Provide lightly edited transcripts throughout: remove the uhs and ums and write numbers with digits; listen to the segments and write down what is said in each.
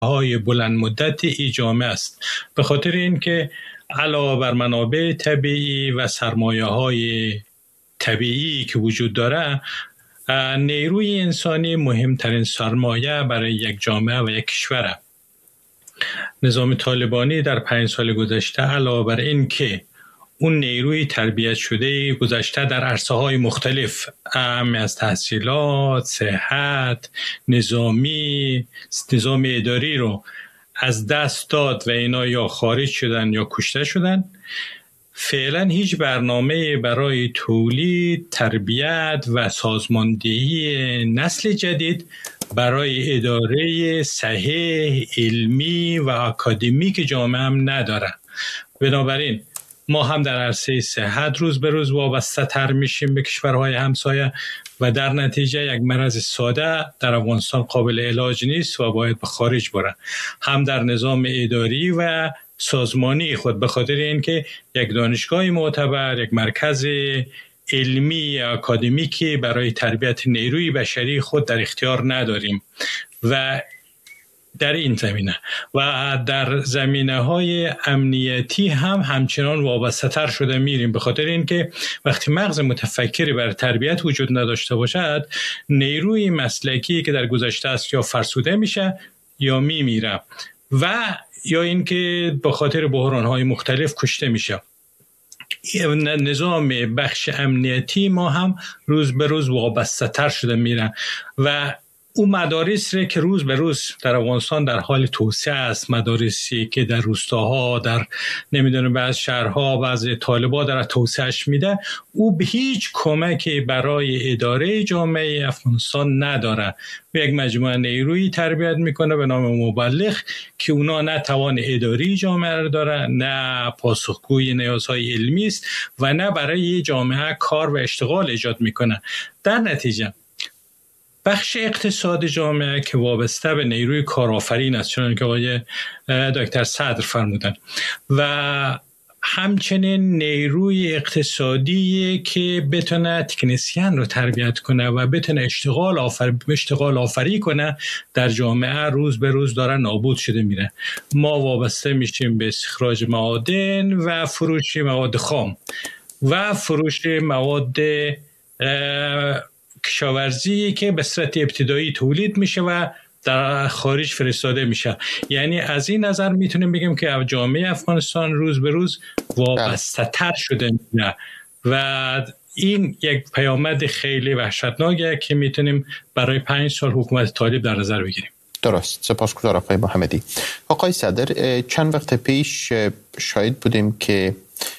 های بلند مدت این جامعه است. به خاطر اینکه علاوه بر منابع طبیعی و سرمایه های طبیعی که وجود داره، نیروی انسانی مهمترین سرمایه برای یک جامعه و یک کشور. نظام طالبانی در 5 سال گذشته علاوه بر این که اون نیروی تربیت شده گذشته در عرصه‌های مختلف، از تحصیلات، صحت، نظام اداری رو از دست داد و اینا یا خارج شدن یا کشته شدن، فعلا هیچ برنامه برای تولید، تربیت و سازماندهی نسل جدید برای اداره صحیح، علمی و اکادمیک جامعه هم نداره. بنابراین ما هم در عرصه صحت روز به روز وابسته تر میشیم به کشورهای همسایه و در نتیجه یک مرض ساده در افغانستان قابل علاج نیست و باید به خارج بره. هم در نظام اداری و سازمانی خود، به خاطر اینکه یک دانشگاه معتبر، یک مرکز علمی اکادمیکی برای تربیت نیروی بشری خود در اختیار نداریم. و در این زمینه و در زمینه‌های امنیتی هم همچنان وابسته تر شده میریم، به خاطر اینکه وقتی مغز متفکری برای تربیت وجود نداشته باشد، نیروی مسلکی که در گذشته است یا فرسوده میشه یا میمیره و یا اینکه به خاطر بحران‌های مختلف کشته میشه. نظام بخش امنیتی ما هم روز به روز وابسته تر شده میره و اون مدارس که روز به روز در افغانستان در حال توسعه است، مدارسی که در روستاها، در نمیدونم بعض شهرها، بعض طالبا در توسعهش میده، او به هیچ کمکی برای اداره جامعه افغانستان نداره. یک مجموعه نیروی تربیت میکنه به نام مبلغ که اونا نه توان اداری جامعه رو داره، نه پاسخگوی نیازهای علمی است و نه برای جامعه کار و اشتغال ایجاد میکنه. در نتیجه بخش اقتصاد جامعه که وابسته به نیروی کارآفرین است، چون که آقای دکتر صدر فرمودن، و همچنین نیروی اقتصادی که بتونه تکنسین رو تربیت کنه و بتونه اشتغال آفری کنه در جامعه، روز به روز داره نابود شده میره. ما وابسته میشیم به استخراج معادن و فروش مواد خام و فروش مواد کشاورزی که به صورت ابتدایی تولید میشه و در خارج فرستاده میشه. یعنی از این نظر میتونیم بگیم که جامعه افغانستان روز به روز وابسته تر شده میشه و این یک پیامد خیلی وحشتناکه که میتونیم برای 5 سال حکومت طالب در نظر بگیریم. درست. سپاسگزارم آقای محمدی. آقای صدر، چند وقت پیش شاهد بودیم که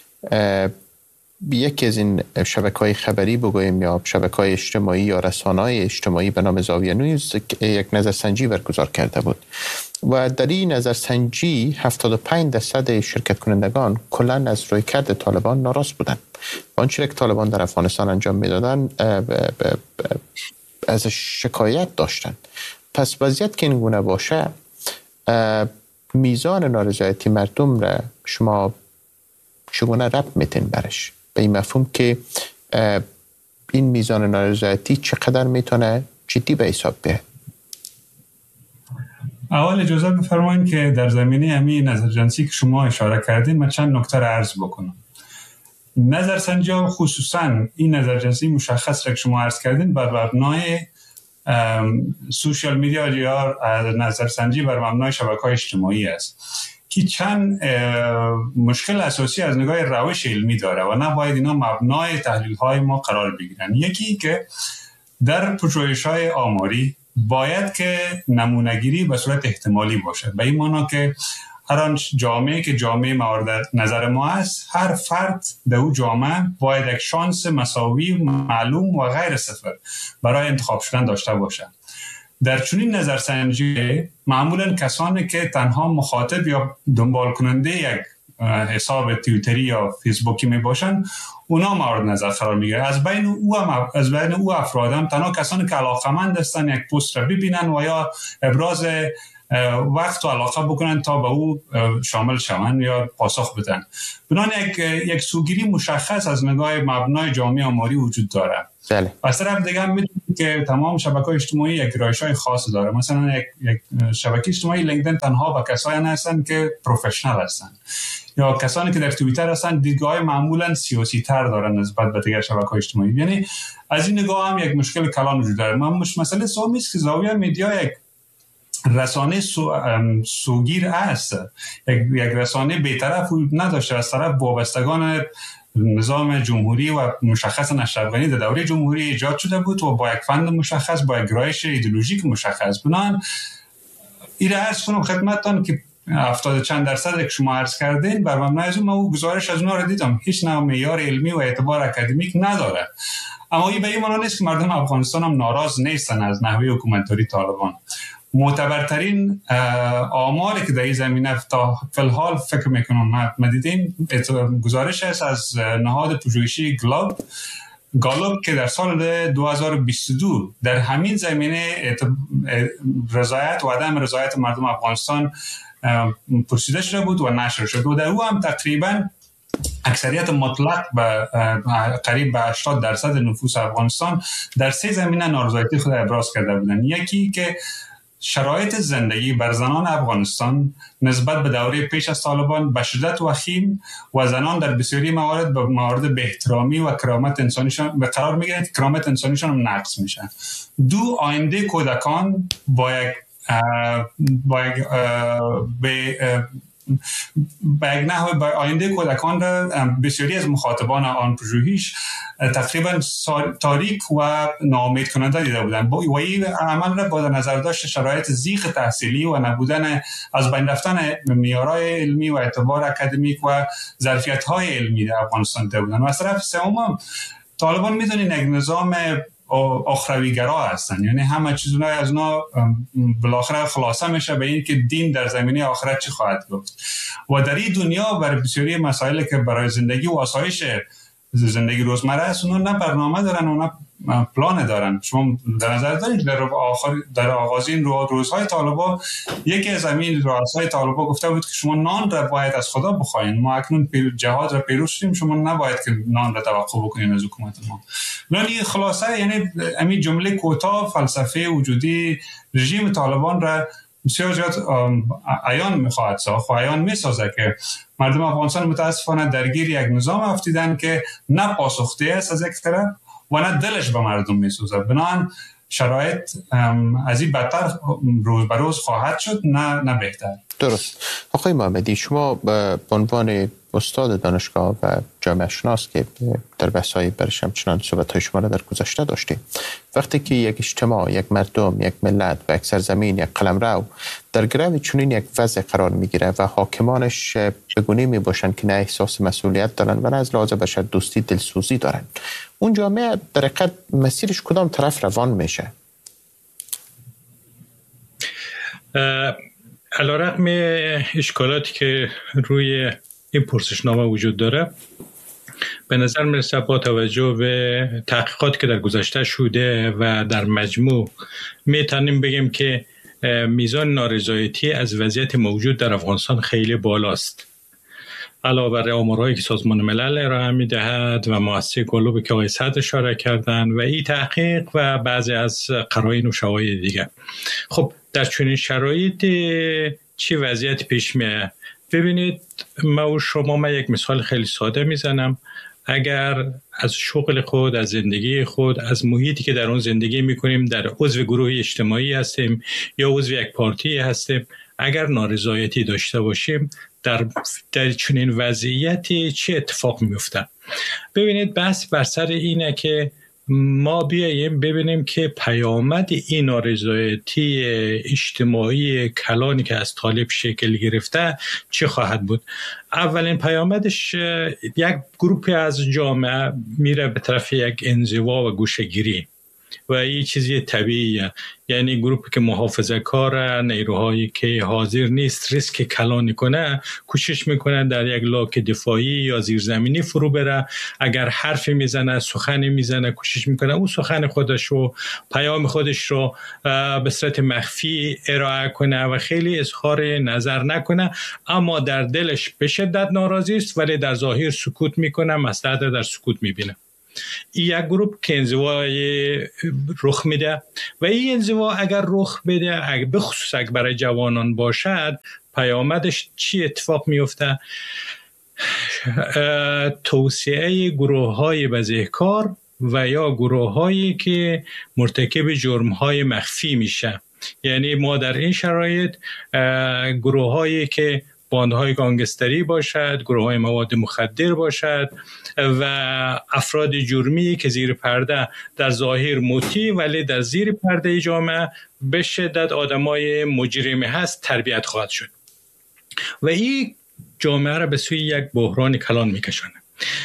یکی از این شبکه‌های خبری بگوییم یا شبکه‌های اجتماعی یا رسانه‌های اجتماعی به نام زاویه نیوز یک نظرسنجی برگزار کرده بود و در این نظرسنجی 75% شرکت کنندگان کلاً از رویکرد طالبان ناراض بودند. آنچه که طالبان در افغانستان انجام می‌دادند از شکایت داشتند. پس وضعیت که این گونه باشه، میزان نارضایتی مردم را شما چگونه ربط میتین برش؟ به این مفهوم که این میزان نارضایتی چقدر میتونه جدی به حساب بیاد؟ اول اجازه بفرمایید که در زمینه همین نظرسنجی که شما اشاره کردین من چند نکته را عرض بکنم. نظرسنجی خصوصا این نظرسنجی مشخص را که شما عرض کردین بر مبنای سوشال میدیا یا نظرسنجی بر مبنای شبکه‌های اجتماعی است که چند مشکل اساسی از نگاه روش علمی داره و نباید اینا مبنای تحلیل‌های ما قرار بگیرن. یکی که در پژوهش‌های آماری باید که نمونه‌گیری به صورت احتمالی باشه، به این معنی که هر آن جامعه که جامعه مورد نظر ما است، هر فرد در اون جامعه باید یک شانس مساوی معلوم و غیر صفر برای انتخاب شدن داشته باشه. در چنین نظرسنجی معمولا کسانی که تنها مخاطب یا دنبال کننده یک حساب توییتری یا فیسبوکی می باشن، اونا مورد نظر قرار میگیره. از بین او افراد هم تنها کسانی که علاقمند هستن یک پست را ببینن و یا ابراز وقت و علاقه بکنن تا به او شامل شوند یا پاسخ بدن. بنابراین یک سوگیری مشخص از نگاه مبنای جامعه آماری وجود داره. بله. از طرف دیگه هم می‌دونید که تمام شبکه‌های اجتماعی یک گرایش‌های خاص داره. مثلا یک شبکه اجتماعی لینکدین تنها با کسایی هستن که پروفشنال هستن، یا کسانی که در توییتر هستن دیدگاه معمولا سیاسی تر دارن نسبت به دیگر شبکه‌های اجتماعی. یعنی از این نگاه هم یک مشکل کلان وجود داره. مسئله سومی است که زاویه مدیا یک رسانه سوگیر است، یک رسانه بی‌طرف نداشته از طرف وابستگان نظام جمهوری و مشخص اشرف غنی در دوره جمهوری ایجاد شده بود و با یک فند مشخص، با یک گرایش ایدئولوژیک مشخص. بنابراین این عرض کنم خدمتتان که 70 چند درصد که شما عرض کردین بر مبنای از اون گزارش از اونها رو دیدم، هیچ نوع معیار علمی و اعتبار اکادمیک نداره. اما این به این معنی نیست که مردم افغانستان هم ناراض نیستن از نحوه حکومتداری طالبان. معتبرترین آماری که در این زمینه تا فی الحال فکر میکنم ما دیدیم گزارش است از نهاد پژوهشی گالوب که در سال 2022 در همین زمینه رضایت و عدم رضایت مردم افغانستان پرسیده شده بود و نشر شد و در او هم تقریبا اکثریت مطلق به قریب به 80% نفوس افغانستان در 3 زمینه نارضایتی خود ابراز کرده بودند. یکی که شرایط زندگی بر زنان افغانستان نسبت به دوره پیش از طالبان به شدت وخیم و زنان در بسیاری موارد به موارد بی‌احترامی و کرامت انسانیشان به قرار میگیرند، کرامت انسانیشان هم نقض میشن. 2 آینده کودکان با یک نحو به آینده کودکان را بسیاری از مخاطبان آن پژوهش تقریبا تاریک و ناامید کننده دیده بودند و این عمل را با نظر داشت شرایط ضیق تحصیلی و نبودن از بین رفتن معیارهای علمی و اعتبار اکادمیک و ظرفیت‌های علمی در افغانستان دیده بودند. و از طرف سوم طالبان می‌دونین یک نظام اخروی‌گرا هستن، یعنی همه چیز اونها از اونا بالاخره خلاصه میشه به این که دین در زمینه آخرت چی خواهد گفت و در این دنیا برای بسیاری مسائلی که برای زندگی و آسایش زندگی روزمره است اونا نه برنامه دارن و نه پلان دارن. شما در نظر دارید در آغازین روزهای طالبان یکی از همین رؤسای طالبان گفته بود که شما نان را باید از خدا بخواین، ما اکنون جهاد را پیروز شدیم، شما نباید که نان را توقع بکنین از حکومت ما. ولی خلاصه یعنی همین جمله کوتاه فلسفه وجودی رژیم طالبان را بسیار زیاد عیان میخواهد ساخت و عیان میسازه که مردم افغانستان متاسفانه درگیر یک نظام افتیدن که نه پاسخده است از یک طرف و نه دلش به مردم میسوزه. بنابراین شرایط از این بدتر روز به روز خواهد شد نه بهتر. درست. آقای محمدی، شما به عنوان استاد دانشگاه و جامعه شناس که در بحث‌های برش همچنان صحبت‌های شما را در گذشته داشتیم، وقتی که یک اجتماع، یک مردم، یک ملت و یک سرزمین، یک قلمرو در گرو چنین یک وضع قرار میگیره و حاکمانش به گونه میباشند که نه احساس مسئولیت دارن و نه از لحاظ بشر دوستی دلسوزی دارن، اون جامعه در حقیقت مسیرش کدام طرف روان میشه؟ علیرغم اشکالاتی که روی این پرسشنامه وجود داره، به نظر میرسه با توجه به تحقیقات که در گذشته شده و در مجموع میتونیم بگیم که میزان نارضایتی از وضعیت موجود در افغانستان خیلی بالاست. علاوه بر آمارهایی که سازمان ملل ارائه میدهد و مؤسسه گالوب که آقای صدر اشاره کردن و این تحقیق و بعضی از قرائن و شواهد دیگه. خب در چنین شرایط چی وضعیت پیش میاد؟ ببینید، ما یک مثال خیلی ساده میزنم. اگر از شغل خود، از زندگی خود، از محیطی که در اون زندگی میکنیم، در عضو گروه اجتماعی هستیم یا عضو یک پارتی هستیم، اگر نارضایتی داشته باشیم در چنین وضعیتی چه اتفاق میفته؟ ببینید، بحث بر سر اینه که ما بیاییم ببینیم که پیامد این نارضایتی اجتماعی کلانی که از طالب شکل گرفته چه خواهد بود. اولین پیامدش یک گروپی از جامعه میره به طرف یک انزوا و گوشه‌گیری و این چیزی طبیعیه. یعنی گروهی که محافظه کاره، نیروهایی که حاضر نیست ریسک کلان کنه، کوشش میکنه در یک لاک دفاعی یا زیرزمینی فرو بره. اگر حرفی میزنه، سخنی میزنه، کوشش میکنه اون سخن خودش رو، پیام خودش رو به صورت مخفی ارائه کنه و خیلی اظهار نظر نکنه، اما در دلش به شدت ناراضی است ولی در ظاهر سکوت میکنه، مصلحت در سکوت میبینه. این یک گروه که انزوای رخ میده و این انزوا اگر رخ بده، به خصوص اگر برای جوانان باشد، پیامدش چی اتفاق میفته؟ توسعه گروه های بزهکار و یا گروه هایی که مرتکب جرم های مخفی میشه. یعنی ما در این شرایط گروه هایی که باندهای گانگستری باشد، گروه های مواد مخدر باشد و افراد جرمی که زیر پرده در ظاهر مطیع ولی در زیر پرده جامعه به شدت آدمای مجرم هست تربیت خواهد شد و این جامعه را به سوی یک بحران کلان میکشونه.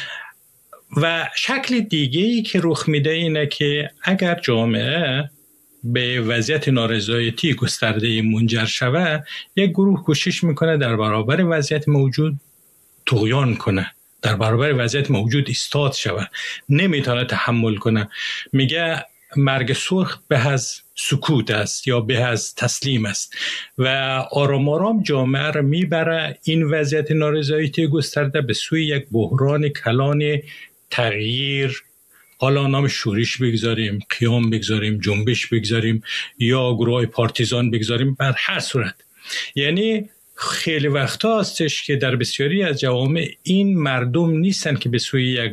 و شکل دیگه‌ای که رخ میده اینه که اگر جامعه به وضعیت نارضایتی گسترده منجر شود، یک گروه کوشش میکنه در برابر وضعیت موجود طغیان کنه، در برابر وضعیت موجود ایستاد شود، نمیتونه تحمل کنه. میگه مرگ سرخ به از سکوت است یا به از تسلیم است و آرام آرام جامعه را میبره این وضعیت نارضایتی گسترده به سوی یک بحران کلان تغییر. حالا نام شورش بگذاریم، قیام بگذاریم، جنبش بگذاریم یا گروه پارتیزان بگذاریم، بر هر صورت. یعنی خیلی وقتا هستش که در بسیاری از جوامع این مردم نیستن که به سوی یک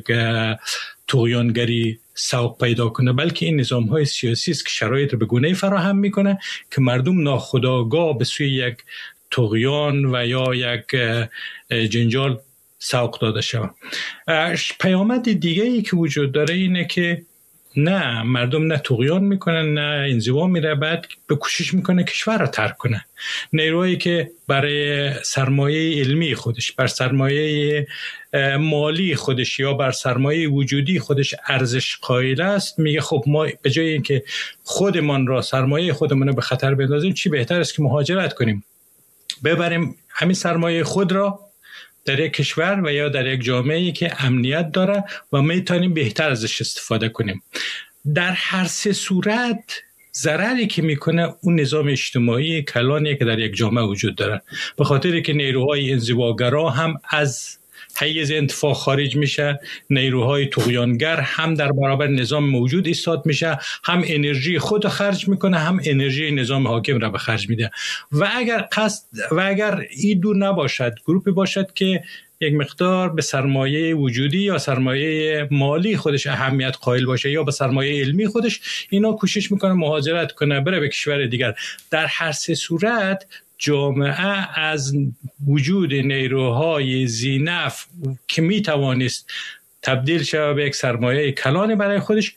طغیانگری سوق پیدا کنه، بلکه این نظام‌های سیاسی است که شرایط رو به گونه‌ای فراهم میکنه که مردم ناخودآگاه به سوی یک طغیان و یا یک جنجال سوق داده شود. پیامد دیگه‌ای که وجود داره اینه که نه مردم نه طغیان میکنن نه انزوا میره، بعد به کوشش میکنه کشور رو ترک کنه. نیروهایی که برای سرمایه علمی خودش، بر سرمایه مالی خودش یا بر سرمایه وجودی خودش ارزش قائل است، میگه خب ما به جای اینکه خودمان را، سرمایه خودمون رو به خطر بندازیم، چی بهتر است که مهاجرت کنیم، ببریم همین سرمایه خود را در یک کشور و یا در یک جامعه‌ای که امنیت داره و میتونیم بهتر ازش استفاده کنیم. در هر سه صورت ضرری که میکنه اون نظام اجتماعی کلانی که در یک جامعه وجود داره، به خاطری که نیروهای انزواگرا هم از حیز انتفاع خارج میشه، نیروهای طغیانگر هم در برابر نظام موجود ایستاد میشه، هم انرژی خود خرج میکنه هم انرژی نظام حاکم را به خرج میده. و اگر این دو نباشد، گروپی باشد که یک مقدار به سرمایه وجودی یا سرمایه مالی خودش اهمیت قائل باشه یا به سرمایه علمی خودش، اینا کوشش میکنه مهاجرت کنه، بره به کشور دیگر. در هر سه صورت جامعه از وجود نیروهای ذی‌نفع که میتوانست تبدیل شود به یک سرمایه کلان برای خودش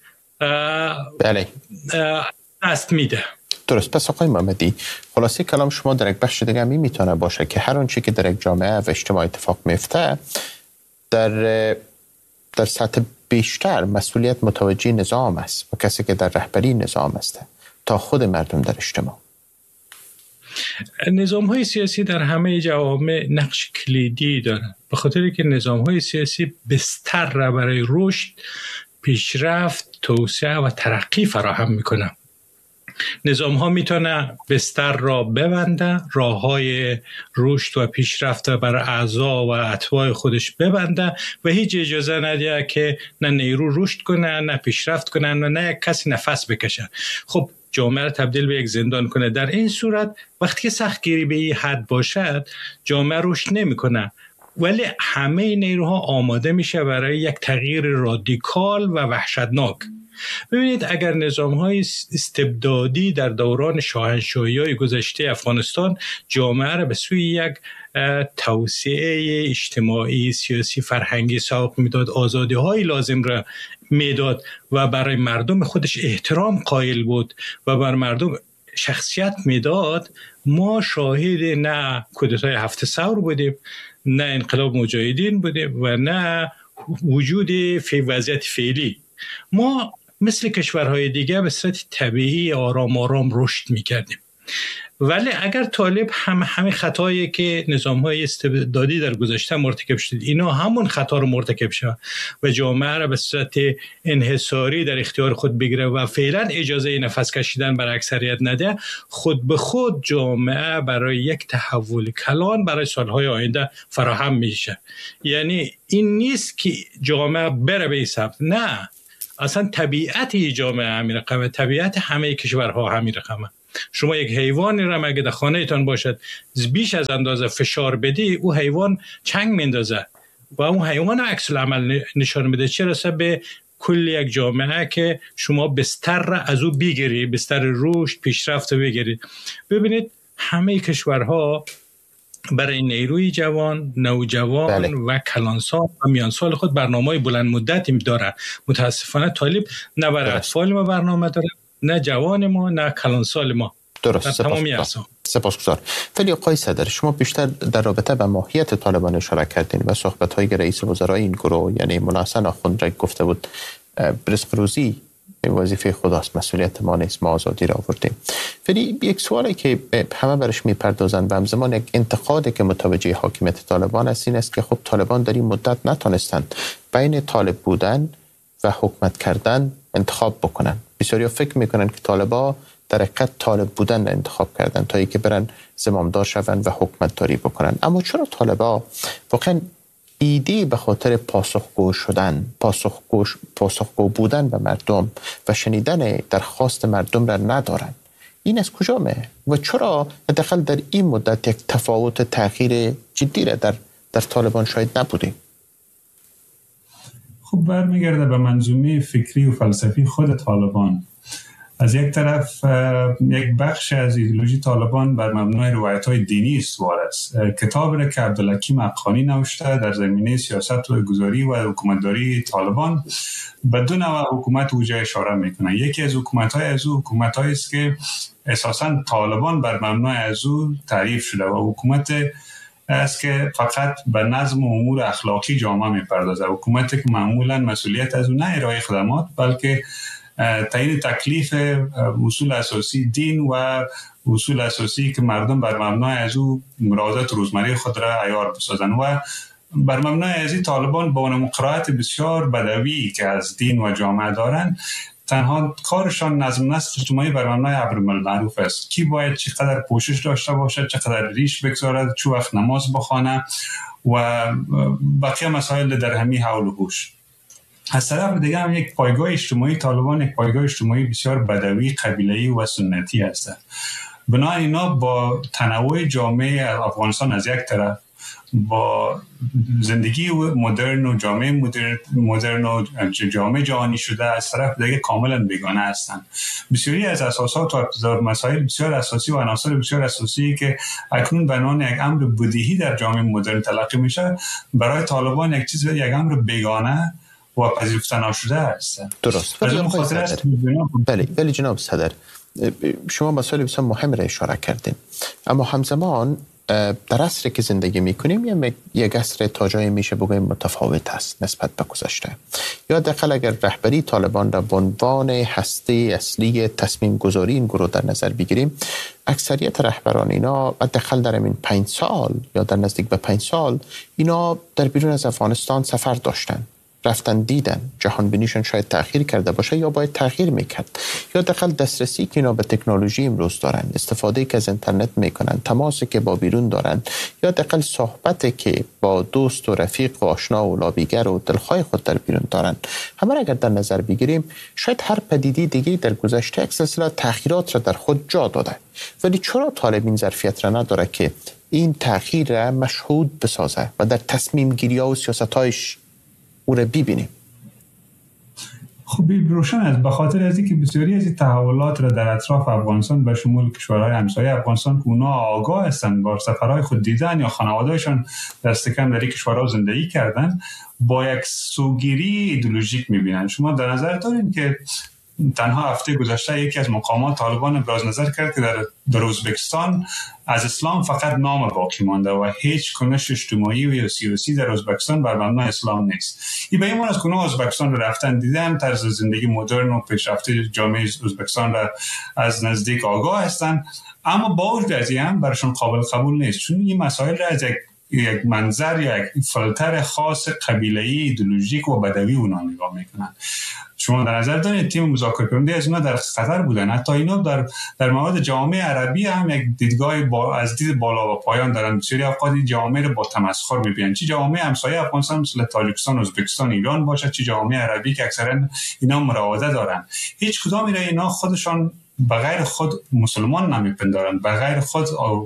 بله دست میده. درست. پس آقای محمدی، خلاصه کلام شما در یک بخش دیگه می میتونه باشه که هر آنچه که در یک جامعه و اجتماع اتفاق میفته در سطح بیشتر مسئولیت متوجه نظام است و کسی که در رهبری نظام است تا خود مردم در اجتماع. نظام‌های سیاسی در همه جوامع نقش کلیدی دارند، به خاطر که نظام‌های سیاسی بستر را برای رشد، پیشرفت، توسعه و ترقی فراهم می‌کنند. نظام‌ها میتونه بستر را ببنده، راه‌های رشد و پیشرفت برای اعضا و اتباع خودش ببنده و هیچ اجازه نده که نه نیرو رشد کنه، نه پیشرفت کنه، نه یک کسی نفس بکشه. خب جامعه را تبدیل به یک زندان کنه. در این صورت وقتی که سختگیری به این حد باشد، جامعه رشد نمی‌کنه، ولی همه نیروها آماده میشه برای یک تغییر رادیکال و وحشتناک. ببینید اگر نظام‌های استبدادی در دوران شاهنشاهی‌های گذشته افغانستان جامعه را به سوی یک توسعه اجتماعی، سیاسی، فرهنگی سوق میداد، آزادی‌های لازم را میداد و برای مردم خودش احترام قائل بود و بر مردم شخصیت میداد، ما شاهد نه کودتای 7 ثور بودیم، نه انقلاب مجاهدین بودیم و نه وجود وضعیت فعلی. ما مثل کشورهای دیگه به صورت طبیعی آرام آرام رشد میکردیم. ولی اگر طالب همین خطایی که نظام‌های استبدادی در گذشته مرتکب شد، اینا همون خطا رو مرتکب شد و جامعه را به صورت انحصاری در اختیار خود بگیره و فعلا اجازه نفس کشیدن بر اکثریت نده، خود به خود جامعه برای یک تحول کلان برای سالهای آینده فراهم میشه. یعنی این نیست که جامعه بره به این سمت، نه، اصلا طبیعت جامعه همین رقمه، طبیعت همه کشورها همین رقمه. شما یک حیوانی را اگه در خانه تان باشد بیش از اندازه فشار بدی، او حیوان چنگ میندازه و اون حیوان عکس العمل نشان میده، چه رسه به کل یک جامعه که شما بستر را از او بگیری، بستر رشد پیشرفت بگیرید. ببینید همه کشورها برای نیروی جوان، نوجوان و کلانسال و میانسال خود برنامه‌های بلند مدتی دارن. متاسفانه طالب نه برای اطفال ما برنامه داره، نه جوان ما، نه کلانسال ما. درست. سپاسگزار. ولی آقای صدر، شما بیشتر در رابطه با ماهیت طالبان اشاره کردین و صحبت‌هایی که رئیس وزرای این گروه یعنی مولا حسن آخوندی گفته بود رزق روزی وظیفه خداست، مسئولیت ما نیست، ما آزادی را آوردیم. ولی یک سوالی که همه برش میپردازند و همزمان یک انتقادی که متوجه حاکمیت طالبان است این است که خب طالبان در این مدت نتونستند بین طالب بودن و حکومت کردن انتخاب بکنن. بسیاری فکر میکنن که طالبان در حقیقت طالب بودن را انتخاب کردن تا اینکه برن زمامدار شوند و حکومت داری بکنن. اما چرا طالبان واقعا ایده به خاطر پاسخگو شدن، پاسخگو بودن به مردم و شنیدن درخواست مردم را ندارن؟ این از کجا میه؟ و چرا حداقل در این مدت یک تفاوت تغییر جدی را در طالبان شاید نبودیم؟ خب برمیگرده به منظومه فکری و فلسفی خود طالبان. از یک طرف یک بخش از ایدئولوژی طالبان بر مبنای روایت‌های دینی استوار است. کتابی را که عبدالحکیم حقانی نوشته در زمینه سیاست و گذاری و حکومتداری طالبان به دو نوع حکومت وجه اشاره میکنه. یکی از حکومت‌هایی است که اساساً طالبان بر مبنای از او تعریف شده و حکومت است که فقط به نظم و امور اخلاقی جامعه میپردازه. حکومتی که معمولاً مسئولیت از او نه ارائه خدمات بلکه تعیین تکلیف اصول اساسی دین و اصول اساسی که مردم بر مبنای از او مرادات روزمره خود را عیار بسازند و بر مبنای از این طالبان با اون قرائت بسیار بدوی که از دین و جامعه دارند تنها کارشان نظم نسق اجتماعی بر مبنای امر بالمعروف است. کی باید چقدر پوشش داشته باشد، چقدر ریش بگذارد، چه وقت نماز بخوانه و بقیه مسائل در همین حول و حوش. از طرف دیگه هم یک پایگاه اجتماعی طالبان یک پایگاه اجتماعی بسیار بدوی، قبیله‌ای و سنتی است. بنابراین اینا با تنوع جامعه افغانستان از یک طرف، با زندگی مدرن و جامعه مدرن و جامعه جهانی شده از طرف دیگه کاملا بیگانه هستند. بسیاری از اساسات و ابتدار مسائل بسیار اساسی و عناصر بسیار اساسی که اکنون به عنوان یک امر بدیهی در جامعه مدرن تلقی میشه، برای طالبان یک امر بیگانه و پذیرفته نشده است. درست. ولی جناب صدر، شما مسائل بسیار مهم را اشاره کردین، اما همزمان در عصری که زندگی میکنیم یک عصر تا جایی میشه بگویم متفاوت است نسبت به گذشته. یا دقیقاً اگر رهبری طالبان را به عنوان هسته اصلی تصمیم گذاری این گروه در نظر بگیریم، اکثریت رهبران اینا دقیقاً در این 5 سال یا در نزدیک به 5 سال اینا در بیرون از افغانستان سفر داشتن، رفتن دیدن، جهان بینیشون شاید تأخیر کرده باشه یا باید تغییر میکرد، یا دقیقاً دسترسی که اینا به تکنولوژی امروز دارن، استفاده که از اینترنت میکنن، تماسی که با بیرون دارن، یا دقیقاً صحبتی که با دوست و رفیق و آشنا و لابیگر و دلخواه خود در بیرون دارن، همه را اگر در نظر بگیریم شاید هر پدیده دیگه در گذشته یک سلسله تغییرات را در خود جا داده. ولی چرا طالب این ظرفیت را نداره که این تغییر را مشهود بسازه و در تصمیم گیری ها و سیاست‌هایش او را ببینیم؟ خب روشن است، به خاطر از اینکه بسیاری از این تحولات را در اطراف افغانستان به شمول کشورهای همسایه افغانستان که اونا آگاه هستند، با سفرهای خود دیدن یا خانواده‌شان دست کم در این کشورها زندگی کردن، با یک سوگیری ایدئولوژیک می‌بینن. شما در نظر دارین که تنها هفته گذشته یکی از مقامات طالبان ابراز نظر کرد که در ازبکستان از اسلام فقط نام باقی مانده و هیچ کنش اجتماعی و یا سیاسی در ازبکستان بر مبنای اسلام نیست. این به این معنی است که ازبکستان رو رفتن دیدن، طرز زندگی مدرن و پیشرفته جامعه ازبکستان را از نزدیک آگاه هستند، اما با وجود از این هم برشون قابل قبول نیست، چون این مسائل را از یک منظر یا یک فلتر خاص قبیله‌ای، ایدئولوژیک و بدوی اونا نگاه میکنن. شما در نظر دارید تیم مذاکره کننده از اینا در خطر بودن. حتی اینا در مورد جامعه عربی هم یک دیدگاه از دید بالا و پایان دارن. بسیاری اوقات جامعه رو با تمسخر میبینن، چه جامعه همسایه افغانستان مثل تاجیکستان، ازبکستان، ایران باشه، چه جامعه عربی که اکثرا اینا مراوده دارن. هیچ کدام اینا خودشان بغیر خود مسلمان نمیپندارن، بغیر خود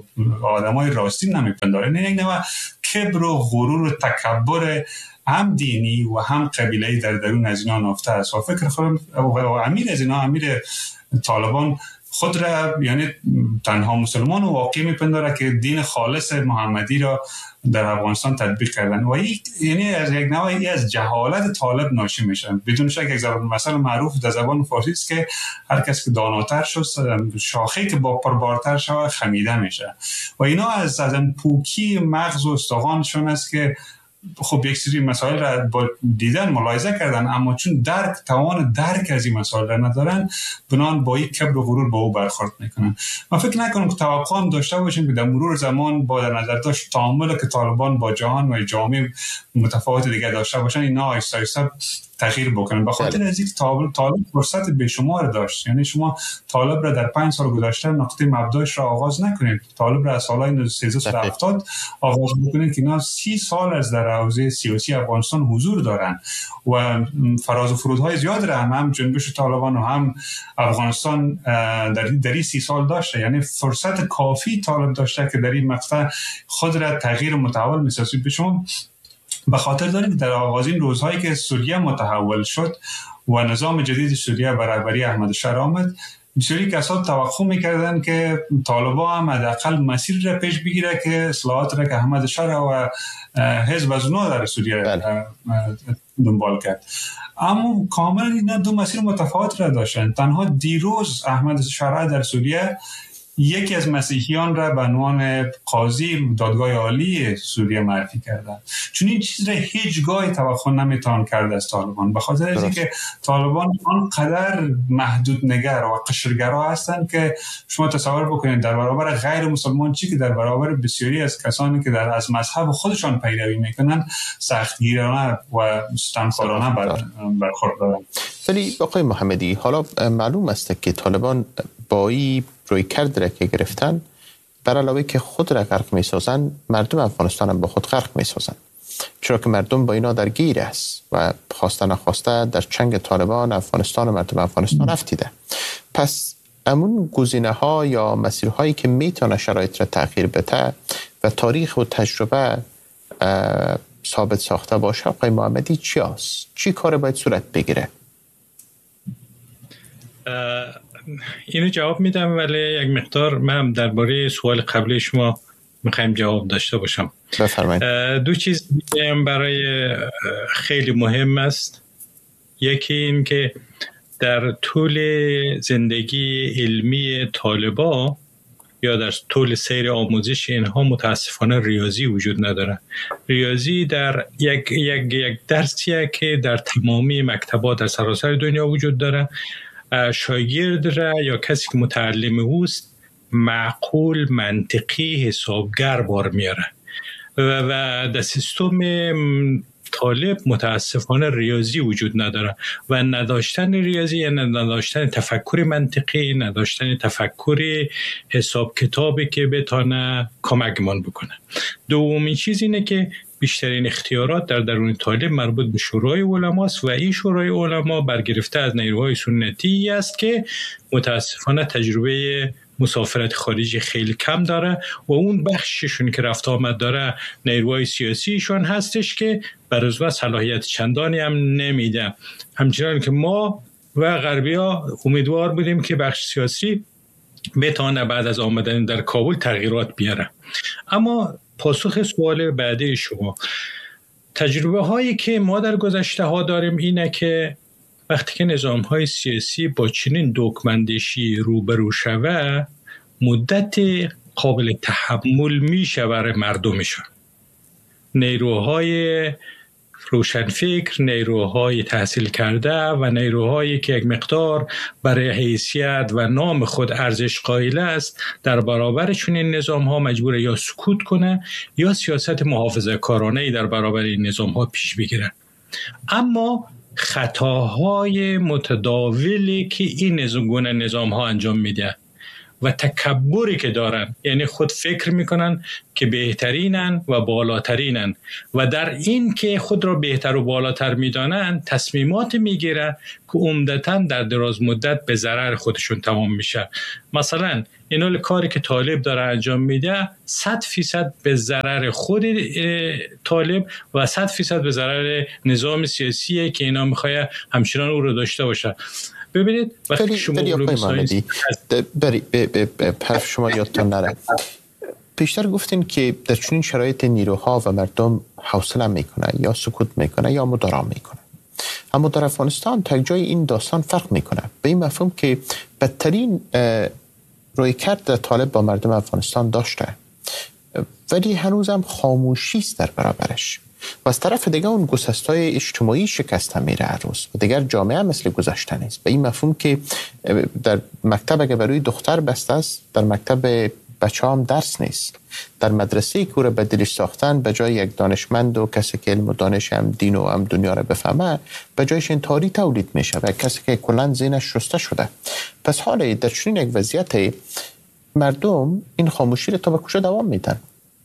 آدمای راستی نمیپندارن. این یک نوع کبر و غرور و تکبر هم دینی و هم قبیله‌ای در درون از اینا نافته است. و فکر کنم امیر از اینا، امیر طالبان خود را یعنی تنها مسلمان و واقعی میپنداره که دین خالص محمدی را در افغانستان تطبیق کردن و یعنی از یک نوعی از جهالت طالب ناشی میشن. بدون شک یک مثل معروف در زبان فارسی است که هر کس که داناتر شد، شاخه‌ای که با پربارتر شود خمیده میشه و اینا از پوکی مغز و استخوانشون است که خب یک سری مسائل را با دیدن ملاحظه کردن، اما چون توان درک از این مسائل را ندارن، بنان با یک کبر و غرور با او برخورد میکنن. من فکر نکنم که توقع هم داشته باشیم که در مرور زمان با در نظر داشت تعامل که طالبان با جهان و جامعه متفاوت دیگه داشته باشن، اینا آیسته آیسته تغییر بکنن. به خاطر از اینکه طالب فرصت بیشمار داشت. یعنی شما طالب را در 5 سال گذشته نقطه مبدأش را آغاز نکنید، طالب را از سالهای 1370 آغاز بکنید که اینا 30 سال از در حوزه سیاسی افغانستان حضور دارن و فراز و فرودهای زیاد را هم جنبش طالبان و هم افغانستان در این 30 سال داشته. یعنی فرصت کافی طالب داشته که در این مقطع خود را تغییر متحول می‌سازه. به شما به خاطر دارید در آغازین روزهایی که سوریه متحول شد و نظام جدید سوریه بر رهبری احمد شاه آمد، بسیاری کسان توقع می‌کردن که طالبان هم حداقل مسیر را پیش بگیره که اصلاحات را که احمد شاه و حزب از نو در سوریه دنبال کرد. اما کاملا اینا دو مسیر متفاوت را داشتن. تنها دیروز احمد شاه در سوریه یکی از مسیحیان را به عنوان قاضی دادگاه عالی سوریه معرفی کردن، چون این چیز را هیچگاه توقع نمیتوان کرد از طالبان، به خاطر از اینکه طالبان آنقدر محدود نگر و قشرگرا هستند که شما تصور بکنید در برابر غیر مسلمان چی که در برابر بسیاری از کسانی که از مذهب خودشان پیروی میکنن سختگیرانه و ستمکارانه برخورد دارند. ولی آقای محمدی، حالا معلوم است که طالبان با این روی کرد را که گرفتن، بر علاوه که خود را غرق می سازن، مردم افغانستان هم با خود غرق می سازن، چرا که مردم با اینا درگیر است و خواسته نخواسته در چنگ طالبان افغانستان و مردم افغانستان افتیده. پس امون گزینه ها یا مسیرهایی که میتونه شرایط را تغییر بده و تاریخ و تجربه ثابت ساخته باشه، آقای محمدی چی هست؟ چی کار باید صورت بگیره؟ اینو جواب میدم، ولی یک مقدار من درباره سوال قبلی شما میخوایم جواب داشته باشم. بفرمایید. دو چیز برای خیلی مهم است. یکی این که در طول زندگی علمی طالبا یا در طول سیر آموزش اینها متاسفانه ریاضی وجود نداره. ریاضی در یک درسیه که در تمامی مکتبات در سراسر دنیا وجود داره. شاگرد را یا کسی که متعلم اوست معقول، منطقی، حسابگر بار میاره و در سیستم طالب متاسفانه ریاضی وجود نداره و نداشتن ریاضی یعنی نداشتن تفکر منطقی، نداشتن تفکر حساب کتابی که بتونه کمکمان بکنه. دومین چیز اینه که بیشترین اختیارات در درون طالب مربوط به شورای علما است و این شورای علما برگرفته از نیروهای سنتی است که متاسفانه تجربه مسافرت خارجی خیلی کم داره و اون بخششون که رفت آمد داره نیروهای سیاسیشون هستش که برای صلاحیت چندانی هم نمیده. همچنان که ما و غربی‌ها امیدوار بودیم که بخش سیاسی بتونه بعد از آمدن در کابل تغییرات بیاره. اما پاسخ سوال بعدی شما، تجربه هایی که ما در گذشته ها داریم اینه که وقتی که نظام‌های سیاسی با چنین دکمندشی روبرو شود، مدت قابل تحمل میشه برای مردمشون. نیروهای روشنفکر، نیروهای تحصیل کرده و نیروهایی که یک مقدار برای حیثیت و نام خود ارزش قائل است، در برابر چنین نظام‌ها مجبور یا سکوت کنه یا سیاست محافظه‌کارانه‌ای در برابر این نظام‌ها پیش بگیره. اما خطاهای متداولی که این گونه نظام‌ها انجام میده و تکبری که دارن، یعنی خود فکر میکنن که بهترینن و بالاترینن و در این که خود را بهتر و بالاتر میدانن تصمیمات میگیرن که عمدتاً در دراز مدت به ضرر خودشون تمام میشه. مثلا این کاری که طالب داره انجام میده 100% به ضرر خود طالب و 100% به ضرر نظام سیاسیه که اینا میخواه همچنان او رو داشته باشه. ببینید وقتی شما حرف شما یادتان نره، پیشتر گفتین که در چنین شرایط نیروها و مردم حوصله میکنه یا سکوت میکنه یا مدارا میکنه. اما در افغانستان تا جای این داستان فرق میکنه، به این مفهوم که بدترین رویکرد طالب با مردم افغانستان داشته ولی هنوزم خاموشی است در برابرش و از طرف دیگه اون گسستای اجتماعی شکسته میره هر روز و دیگر جامعه مثل گذشته نیست. به این مفهوم که در مکتب اگه برای دختر بسته است، در مکتب بچه هم درس نیست. در مدرسه که رو به دلش ساختن به جای یک دانشمند و کسی که علم و دانش هم دین و هم دنیا رو بفهمه، به جایش انتحاری تولید میشه و کسی که کلن ذهنش شسته شده. پس حالا در چنین یک وضعیت مردم این خاموشی رو تا به کجا دوام میدن؟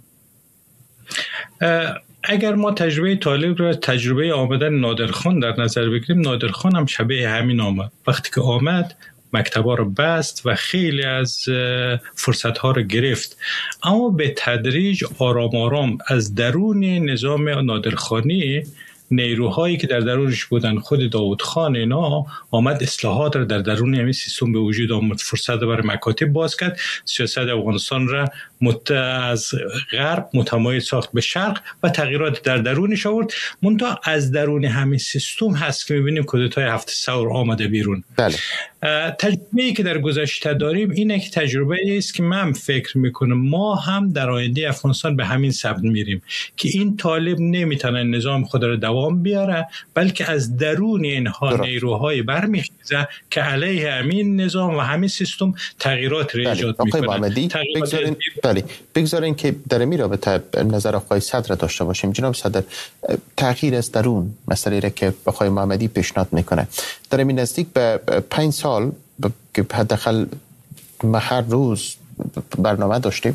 اگر ما تجربه طالب را تجربه آمدن نادرخان در نظر بگیریم، نادرخان هم شبیه همین آمد. وقتی که آمد مکتب‌ها رو بست و خیلی از فرصت‌ها رو گرفت، اما به تدریج آرام آرام از درون نظام نادرخانی نیروهایی که در درونش بودن، خود داود خان اینا، آمد اصلاحات را در درون همین سیستم به وجود آورد، فرصت برای مکاتب باز کرد، سیاست افغانستان را از غرب متمایل ساخت به شرق و تغییرات در درونش آورد. منتها از درون همین سیستم هست که می‌بینیم کودتای 7 ثور آمده بیرون. بله. تجربه‌ای که در گذشته داریم اینه که تجربه است که من فکر میکنم ما هم در آینده افغانستان به همین سمت میریم که این طالب نمیتونه نظام خود را دوام بیاره، بلکه از درون اینها نیروهای برمیخیزه که علیه همین نظام و همین سیستم تغییرات را ایجاد میکنه. بله، بگذارین که در این رابطه نظر آقای صدر داشته باشیم. جناب صدر، تغییر از درون مسئله را که آقای محمدی پیشنهاد میکنه، در این نزدیک به 5 سال که حداقل ما هر روز برنامه داشتیم،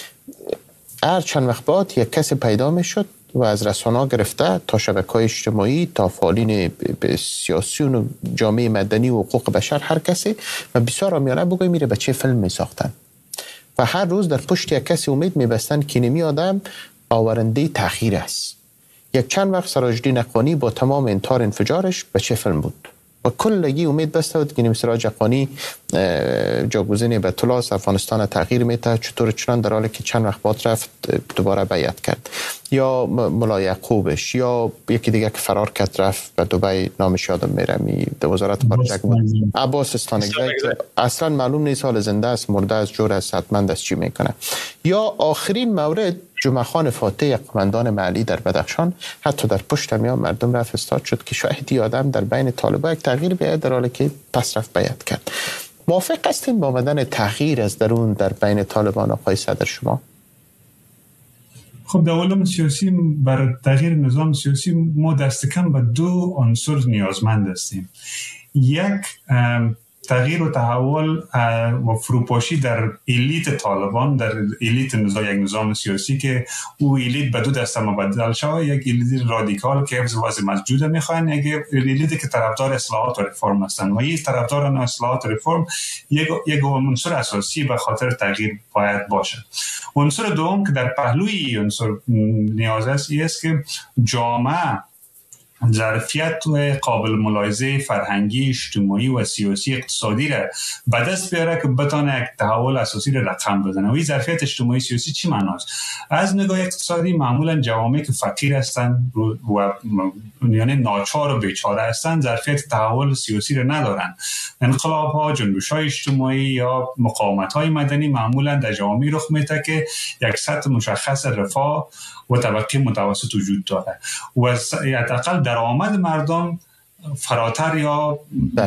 هر چند وقت بعد یک کسی پیدا میشد و از رسانه‌ها گرفته تا شبکه‌های اجتماعی تا فعالین سیاسی و جامعه مدنی و حقوق بشر، هر کسی و بسیار آمیانه بگویم میره به چه فیلم میساختن و هر روز در پشت یک کسی امید میبستن که نمی آدم آورنده تغییر است. یک چند وقت سراج‌الدین اقانی با تمام انتار انفجارش به چه فیلم بود و کلگی امید بسته بود که سراج اقانی جاگزین بیت الله افغانستان تغییر میده، چطور چنان در حالی که چند وقت بعد رفت دوباره بیعت کرد، یا ملا یعقوبش، یا یکی دیگه که فرار کرد رفت و دبی، نامش یادم میره، در وزارت خارجه بود، عباس استانگزی، اصلا معلوم نیست حال زنده است مرده است جور است حتما دست چی میکنه. یا آخرین مورد جمعه خان فاتح، قماندان محلی در بدخشان، حتی در پشت میان مردم رفت استاد شد که شاهدی آدم در بین طالبان یک تغییر بیاید، در حالی که پس رفت بیعت کرد. موافق هستین با آمدن تغییر از درون در بین طالبان آقای صدر شما؟ خب در علوم سیاسی برای تغییر نظام سیاسی ما دست کم به 2 عنصر نیازمند هستیم. یک، تغییر و تحول و فروپاشی در الیت طالبان، در الیت یک نظام سیاسی که او الیت به 2 دسته مبدل شود. یک الیت رادیکال که حفظ وضع موجود میخوان، یک الیت که طرفدار اصلاحات و رفرم هستند و این طرفداران اصلاحات و رفرم یک عنصر اساسی به خاطر تغییر باید باشه. عنصر دوم که در پهلوی عنصر نیاز است که جامعه ظرفیت قابل ملاحظه فرهنگی، اجتماعی و سیاسی اقتصادی را به دست بیاره که بتونه یک تحول اساسی را رقم بزنه. و این ظرفیت اجتماعی سیاسی چی معناست؟ از نگاه اقتصادی معمولا جوامعی که فقیر هستند و یعنی ناچار و بیچاره هستند ظرفیت تحول سیاسی را ندارن. انقلاب ها، جنبش های اجتماعی یا مقاومت های مدنی معمولا در جوامعی رخ میده که یک سطح مشخص رفاه و طبقه متوسط وجود داره و حداقل درآمد مردم فراتر یا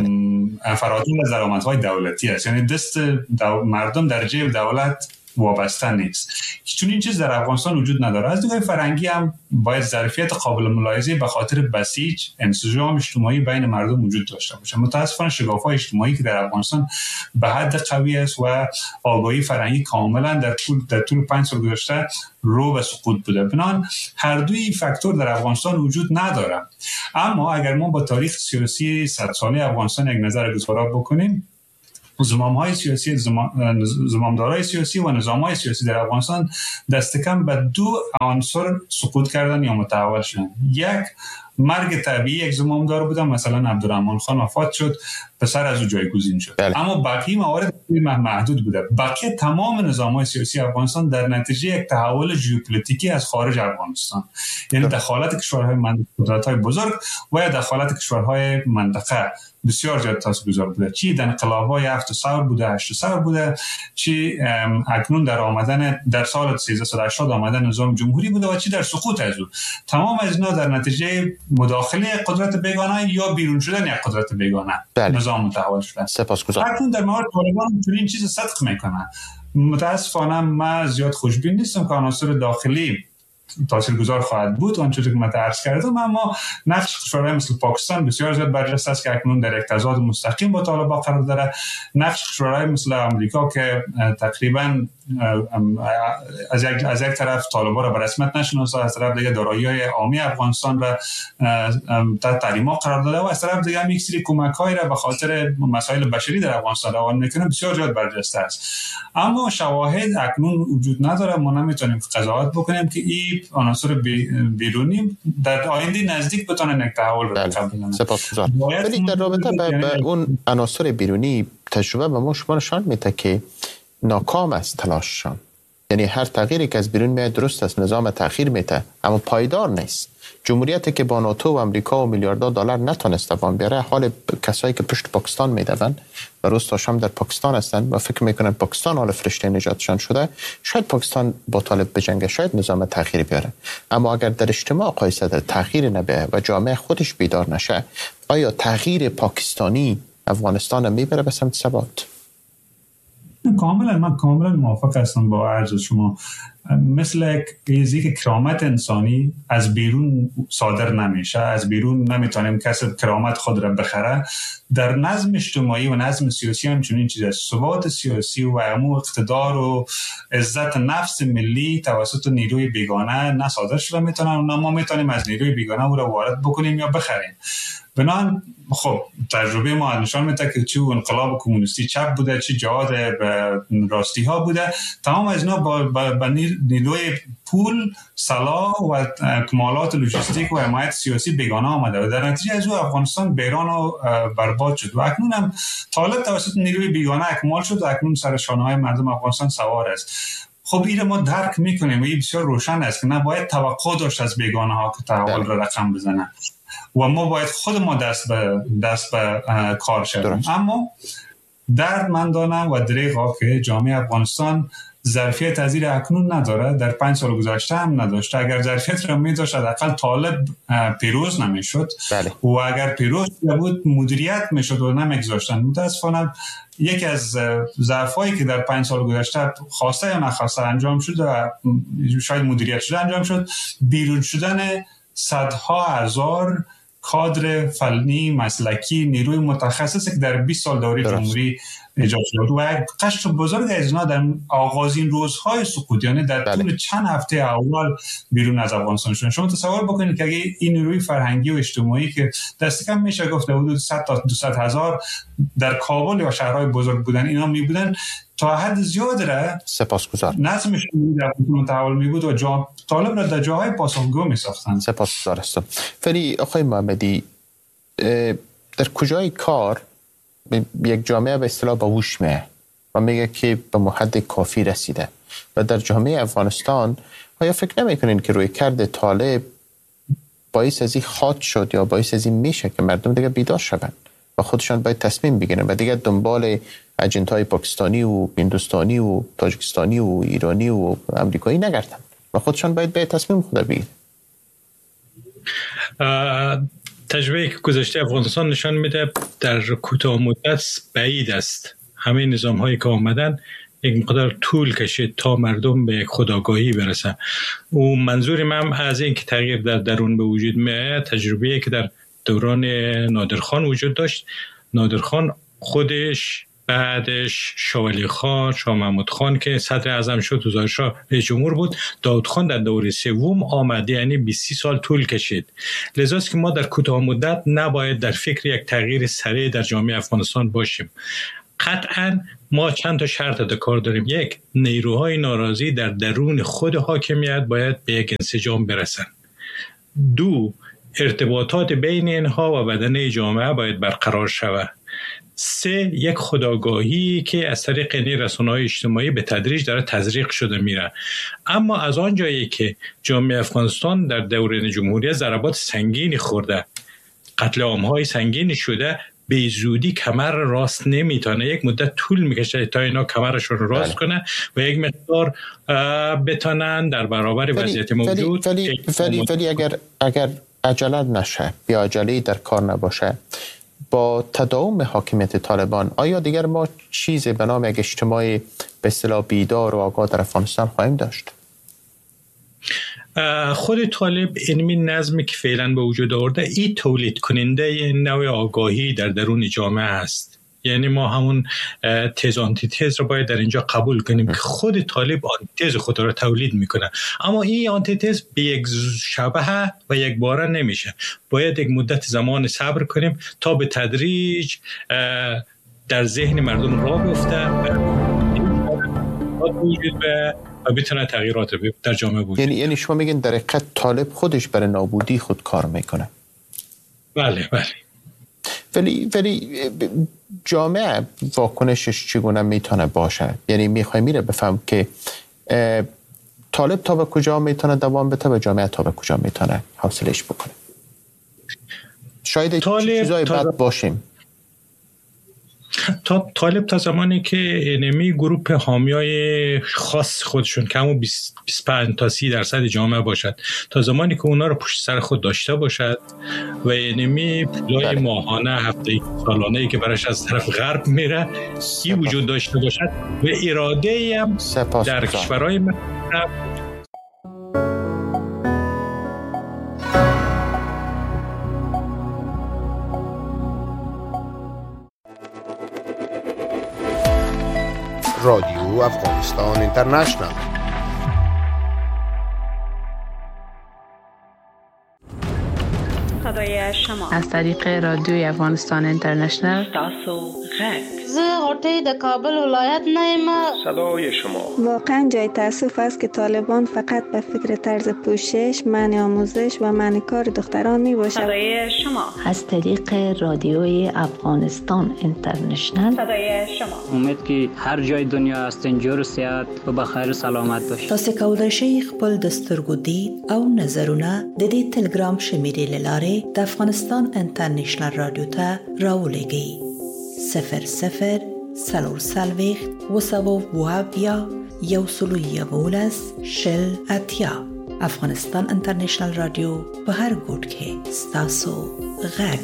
فراتر از درآمدهای دولتی است. یعنی دست مردم در جیب دولت وابسته نیست، چون این چیز در افغانستان وجود نداره. از نگاه فرهنگی هم باید ظرفیت قابل ملاحظه به خاطر بسیج انسجام اجتماعی بین مردم وجود داشته باشه. متاسفانه شکاف‌های اجتماعی که در افغانستان به حد قوی است و آگاهی فرهنگی کاملا در طول 5 سال گذشته رو به سقوط بوده. بنابراین هر دوی فاکتور در افغانستان وجود نداره. اما اگر ما با تاریخ سیاسی 100 ساله افغانستان یک نظر گذاری بکنیم، زمام‌های سیاسی، زمامدارای سیاسی و نظام‌های سیاسی در افغانستان دست کم به 2 عنصر سقوط کردن یا متحول شدن. یک، مرگ طبیعی یک زمامدار بودن، مثلا عبدالرحمن خان وفات شد، پسر از او جایگزین شد. اما بقیه موارد محدود بوده. بقیه تمام نظام‌های سیاسی افغانستان در نتیجه یک تحول ژئوپلیتیکی از خارج افغانستان، یعنی دخالت کشورهای قدرت‌های بزرگ و یا دخالت کشورهای منطقه بسیار زیاد تاثیرگذار بوده. چی در انقلاب‌های 7 ثور بوده، 8 ثور بوده، چی اکنون در آمدن در سال 1380 آمدن نظام جمهوری بوده و چی در سقوط از او. تمام از اینا در نتیجه مداخله قدرت بیگانه یا بیرون شدن یک قدرت بیگانه نظام متحول شده. سپاسگزارم. اکنون در مورد طالبان چنین چیز صدق میکنه. متاسفانه من زیاد خوشبین نیستم که عناصر داخلی تاثیرگذار خواهد بود. آنچه که من عرض کردم، اما نقش کشورهای مثل پاکستان بسیار زیاد برجسته است که اکنون در یک تضاد مستقیم با طالبان قرار داره. نقش کشورهای مثل آمریکا که تقریبا از یک طرف طالبان را به رسمیت نشناسه، از طرف دیگه دارایی‌های عامی افغانستان را تحت تحریم‌ها قرار داده و از طرف دیگه هم یک سری کمک‌هایی را به خاطر مسائل بشری در افغانستان روان می‌کنه، بسیار زیاد برجسته است. اما شواهد اکنون وجود نداره. ما نمی‌تونیم قضاوت بکنیم که این عناصر بیرونی در آینده نزدیک بتونن یک تحول رو رقم بزنن. سپاسگزارم. ولی در رابطه با اون عناصر بیرونی تجربه به ما شما نشان میده که ناکام است تلاششان. یعنی هر تغییری که از بیرون میاد درست است، نظام تغییر میده اما پایدار نیست. جمهوریتی که با ناتو و امریکا و میلیاردها دلار نتونسته وام بیاره، حال کسایی که پشت پاکستان میدون و روز تا شام در پاکستان هستند و فکر میکنن پاکستان حال فرشته نجاتشان شده، شاید پاکستان با طالب بجنگه، شاید نظام تغییر بیاره. اما اگر در اجتماع قایسته تغییر نبیه و جامعه خودش بیدار نشه، آیا تغییر پاکستانی افغانستان میبره به سمت ثبات؟ من کاملا موافق هستم با عرض شما. مثل ایزی که کرامت انسانی از بیرون صادر نمیشه، از بیرون نمیتونیم کسب کرامت خود را بخره. در نظم اجتماعی و نظم سیاسی هم چنین چیز است. ثبات سیاسی و اقتدار و عزت نفس ملی توسط نیروی بیگانه نه صادر شده میتونن، نه ما میتونیم از نیروی بیگانه او را وارد بکنیم یا بخریم. بنابراین خب تجربه ما نشان میده که چه انقلاب کمونیستی چپ بوده، چه جهاد راستی ها بوده، تمام از اینا با نیروی پول، سلاح و کمالات لوجستیک و حمایت سیاسی بیگانه آمده و در نتیجه از او افغانستان بیران و برباد شد و اکنون هم طالب توسط نیروی بیگانه اکمال شد و اکنون سر شانه‌های مردم افغانستان سوار است. خب این ما درک میکنیم و این بسیار روشن است که نباید توقع داشت از بیگانه ها که تحول را رقم بزنن و ما باید خود ما دست به کار شدیم. اما دردمندانه و دریغا که جامعه افغانستان ظرفیت از این اکنون نداره، در 5 سال گذشته هم نداشته. اگر ظرفیت را می‌داشت حداقل طالب پیروز نمی‌شد و اگر پیروز بود مدیریت می‌شد و نمی‌گذاشتن. متأسفانه یکی از ضعف‌هایی که در 5 سال گذشته خواسته یا نخواسته انجام شد و شاید مدیریت شده انجام شد، بیرون شدن صدها هزار کادر فنی مسلکی نیروی متخصصی که در 20 سال دوره جمهوری ایجاد شد و قشر بزرگ از اینا در آغازین روزهای سقوط، یعنی در طول چند هفته اول بیرون از افغانستان شدن. شما تصور بکنید که اگه این نیروی فرهنگی و اجتماعی که دست کم میشه گفت حدود 100 تا 200 هزار در کابل یا شهرهای بزرگ بودن، اینا می بودن تا حد زیاد را سپاسگزار نظمش در متحول می بود و طالب را در جاهای پاسخگو می ساختند. سپاسگزار هستم. ولی آقای محمدی، در کجای کار یک جامعه به اصطلاح با هوش میه و میگه که به حد کافی رسیده و در جامعه افغانستان آیا فکر نمیکنین که روی کرد طالب باعث از این خاط شد یا باعث از این میشه که مردم دیگه بیدار شوند و خودشان باید تصمیم بگیرن و دیگه دنبال اجنتای پاکستانی و هندوستانی و تاجیکستانی و ایرانی و امریکایی نگردن و خودشان باید به تصمیم خود بگیرن؟ تجربه که گذشته افغانستان نشان میده در کوتاه مدت بعید است. همه نظام هایی که آمدن یک مقدار طول کشید تا مردم به خودآگاهی برسن. و منظور من از این که تغییر در درون به وجود میاد تجربه‌ای که در دوران نادرخان وجود داشت. نادرخان خودش، بعدش شاه ولی خان، شاه محمود خان که صدر اعظم شد و ظاهرشاه رئیس جمهور بود، داود خان در دوره سوم آمد، یعنی 20 سال طول کشید. لذاست که ما در کوتاه مدت نباید در فکر یک تغییر سریع در جامعه افغانستان باشیم. قطعاً ما چند تا شرط در کار داریم. یک، نیروهای ناراضی در درون خود حاکمیت باید به یک انسجام برسن. دو، ارتباطات بین اینها و بدنه جامعه باید برقرار شود. سه، یک خودآگاهی که از طریق رسانه‌های اجتماعی به تدریج داره تزریق شده میره. اما از آن جایی که جامعه افغانستان در دوران جمهوریت ضربات سنگینی خورده، قتل عام‌های سنگینی شده، به زودی کمر راست نمیتونه. یک مدت طول میکشه تا اینا کمرشون راست کنه و یک مقدار بتونن در برابر وضعیت موجود. ولی اگر عجله نشه یا عجله در کار نباشه، با تداوم حاکمیت طالبان آیا دیگر ما چیزی به نام یک اجتماع به اصطلاح بیدار و آگاه در افغانستان خواهیم داشت؟ خود طالب اینمی نظمی که فعلا به وجود آورده ای تولید کننده نوع آگاهی در درون جامعه است. یعنی ما همون تز آنتی تز رو باید در اینجا قبول کنیم که خود طالب آنتی تز خود را تولید میکنه، اما این آنتی تز به یک شبه و یک باره نمیشه. باید یک مدت زمان صبر کنیم تا به تدریج در ذهن مردم راه بیفته و بتونه تغییرات در جامعه بود. یعنی شما میگین در حقیقت طالب خودش برای نابودی خود کار میکنه؟ بله. ولی جامعه واکنشش چگونه میتونه باشه؟ یعنی میره بفهم که طالب تا به کجا میتونه دوام بده و جامعه تا به کجا میتونه حوصله‌اش بکنه؟ شاید چیزای بد باشیم. طالب تا زمانی که انمی گروپ حامیای خاص خودشون که همون 25 تا 30% جامعه باشد، تا زمانی که اونا رو پشت سر خود داشته باشد و انمی پولای ماهانه، هفته‌ای، سالانه‌ای که براش از طرف غرب میره این وجود داشته باشد و اراده‌ای هم در کشورهای رادیو افغانستان اینترنشنال. صدای شما از طریق رادیوی افغانستان اینترنشنال. تاسو غږ زه غوټۍ د کابل ولایت نه یم. صدای شما. واقعا جای تأسف است که طالبان فقط به فکر طرز پوشش، منع آموزش و منع کار دختران می باشد. صدای شما از طریق رادیوی افغانستان اینترنشنال. صدای شما. امید که هر جای دنیا هستین جور صحت و بخیر سلامت باشید. تاسو کولای شئ خپل د سترګو دید او نظرونه د دې ټلګرام شمیرې لاره د افغانستان انټرنیشنل رادیو ته راولېږئ. 00 سلورسلویخت وسوو وابیا یوسلویولس شل اتیا. افغانستان انټرنیشنل رادیو په هر ګوټ کې ستاسو غږ.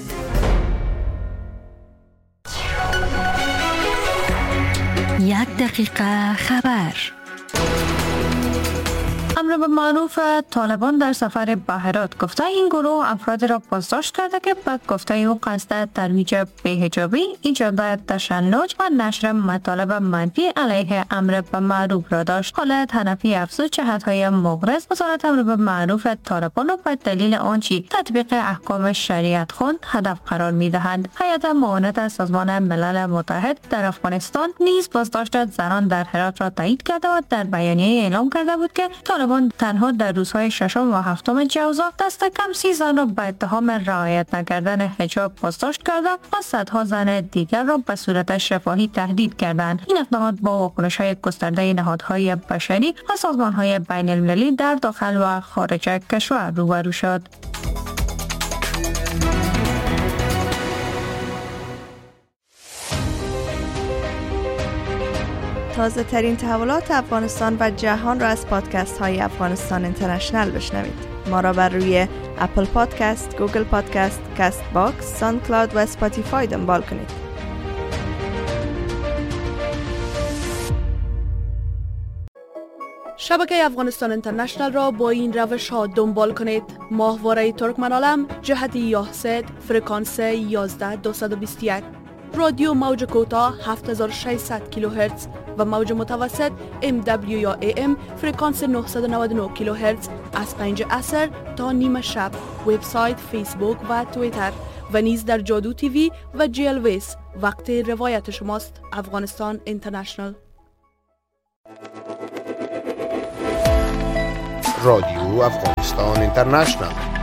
یک دقیقه خبر. امر به معروف طالبان در سفر بهرات گفته این گروه افراد را بازداشت کرده که به گفته او قصد ترویج بی‌حجابی، ایجاد تشنج و نشر مطالب منفی علیه امر به معروف را داشت. خالد حنفی افزود جهت‌های مغرض وزارت امر به معروف طالبان را به دلیل آنچه تطبیق احکام شریعت خوان هدف قرار می‌دهند. هیئت معاونت سازمان ملل متحد در افغانستان نیز بازداشت زنان در هرات را تایید کرده و در بیانیه اعلام کرده بود که طالبان تنها در روزهای 6 و 7 جوزا دست کم 30 زن را به اتهام رعایت نکردن حجاب بازداشت کرده و صدها زن دیگر را به صورت شفاهی تهدید کردند. این اقدامات با واکنش‌های گسترده نهادهای بشری و سازمان‌های بین‌المللی در داخل و خارج کشور روبرو شد. تازه ترین تحولات افغانستان و جهان را از پادکست های افغانستان اینترنشنل بشنوید. ما را بر روی اپل پادکست، گوگل پادکست، کست باکس، ساوند کلاود و اسپاتیفای دنبال کنید. شبکه افغانستان اینترنشنل را با این روش ها دنبال کنید. ماهواره ترکمن‌عالم جهت یاهسد فرکانس 11221، رادیو موج کوتاه 7600 کیلوهرتز و موج متوسط MW یا AM فرکانس 999 کیلوهرتز از 5 عصر تا نیم شب. وبسایت، فیسبوک و توییتر و نیز در جادو تیوی و جیلویس. وقت روایت شماست. افغانستان اینترنشنل. رادیو افغانستان اینترنشنل.